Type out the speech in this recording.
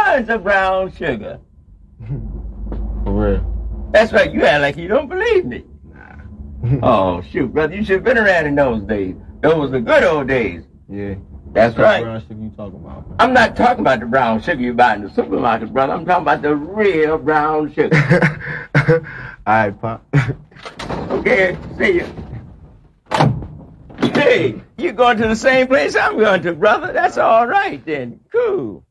tons of brown sugar. For real. That's right, you act like you don't believe me. Nah. Oh, shoot, brother, you should have been around in those days. Those was the good old days. Yeah. That's What right. brown sugar you talking about, man? I'm not talking about the brown sugar you buy in the supermarket, brother. I'm talking about the real brown sugar. All right, Pop. Okay, see you. Hey, you going to the same place I'm going to, brother. That's all right then. Cool.